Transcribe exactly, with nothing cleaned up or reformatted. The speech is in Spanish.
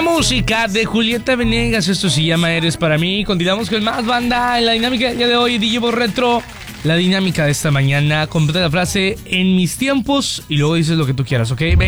Buena música de Julieta Venegas. Esto se llama Eres para mí. Continuamos con más banda en la dinámica del día de hoy. D J Bo Retro. La dinámica de esta mañana. Completa la frase en mis tiempos y luego dices lo que tú quieras, ¿ok? Venga.